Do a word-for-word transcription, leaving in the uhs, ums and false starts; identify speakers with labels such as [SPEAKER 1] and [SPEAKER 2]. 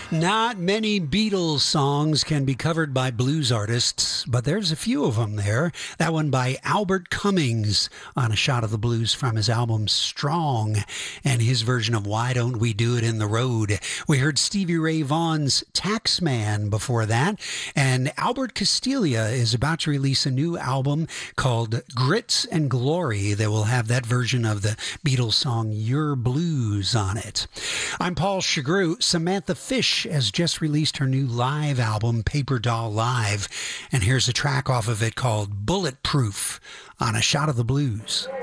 [SPEAKER 1] Not many Beatles songs can be covered by blues artists, but there's a few of them there. That one by Albert Cummings on A Shot of the Blues from his album Strong, and his version of Why Don't We Do It in the Road. We heard Stevie Ray Vaughan's Taxman before that, and Albert Castiglia is about to release a new album called Grits and Glory that will have that version of the Beatles song Your Blues on it. I'm Paul Chagru. Samantha Fish has just released her new live album, Paper Doll Live, and here's a track off of it called Bulletproof on A Shot of the Blues.